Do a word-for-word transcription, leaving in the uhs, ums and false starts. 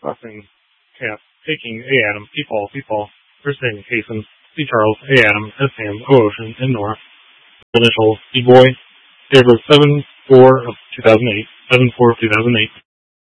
Crossing. Cat. Taking. A. Adam. P. Paul. P. Paul. First name. Cason. C. Charles. A. Adam. S. Sam. O. Ocean. N. Nora. Initials. D. Boy. Date of birth seven four of two thousand eight. seven four of two thousand eight.